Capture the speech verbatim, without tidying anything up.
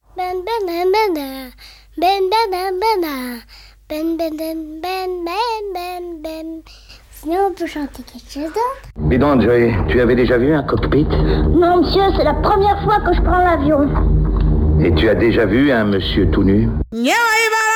Ben ben ben ben ben ben ben ben ben ben ben ben ben ben ben. Sinon on peut chanter quelque chose d'autre. Dis donc, Joey, tu avais déjà vu un cockpit? Non monsieur, c'est la première fois que je prends l'avion. Et tu as déjà vu un monsieur tout nu?